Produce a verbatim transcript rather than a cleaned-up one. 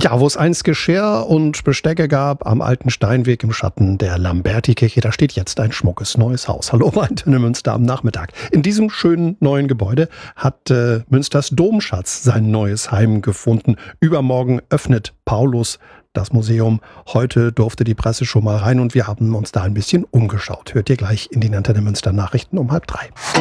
Ja, wo es einst Geschirr und Bestecke gab, am alten Steinweg im Schatten der Lamberti-Kirche, da steht jetzt ein schmuckes neues Haus. Hallo, Antenne Münster am Nachmittag. In diesem schönen neuen Gebäude hat äh, Münsters Domschatz sein neues Heim gefunden. Übermorgen öffnet Paulus das Museum. Heute durfte die Presse schon mal rein und wir haben uns da ein bisschen umgeschaut. Hört ihr gleich in den Antenne Münster Nachrichten um halb drei.